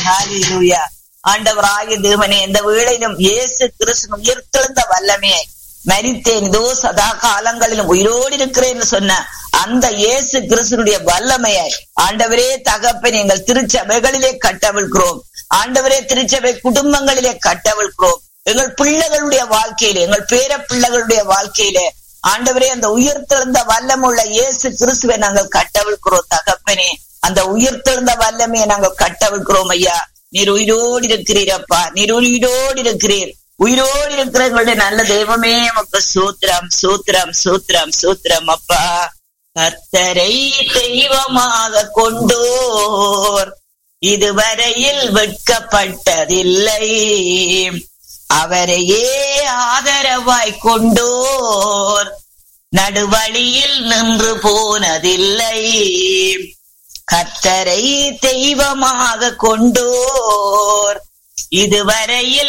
ஹல்லேலூயா. ஆண்டவராகிய தேவனே, இந்த வேளையிலும் இயேசு கிறிஸ்து உயிர்த்தெழுந்த வல்லமையை, மரித்தேன் இதோ சதா காலங்களிலும் உயிரோடு இருக்கிறேன் சொன்ன அந்த இயேசு கிறிஸ்துடைய வல்லமையை ஆண்டவரே தகப்பனே எங்கள் திருச்சபைகளிலே கட்டவிழ்கிறோம். ஆண்டவரே திருச்சபை குடும்பங்களிலே கட்டவிழ்கிறோம். எங்கள் பிள்ளைகளுடைய வாழ்க்கையிலே, எங்கள் பேர பிள்ளைகளுடைய வாழ்க்கையிலே ஆண்டவரே அந்த உயிர்த்தெழுந்த வல்லமுள்ள இயேசு கிறிஸ்துவை நாங்கள் கட்டவிழ்கிறோம் தகப்பனே. அந்த உயிர்த்தெழுந்த வல்லமையை நாங்கள் கட்டவிழ்கிறோம் ஐயா. நீர் உயிரோடு இருக்கிறீரப்பா, நீர் உயிரோடு இருக்கிறீர். உயிரோடு இருக்கிற எங்களுடைய நல்ல தெய்வமே, உமக்கு சூத்திரம் சூத்திரம் சூத்திரம் சூத்திரம் அப்பா. கர்த்தரை தெய்வமாக கொண்டோர் இதுவரையில் வெட்கப்பட்டதில்லை, அவரையே ஆதரவாய் கொண்டோர் நடுவழியில் நின்று போனதில்லை. கர்த்தரை தெய்வமாக கொண்டோர் இதுவரையில்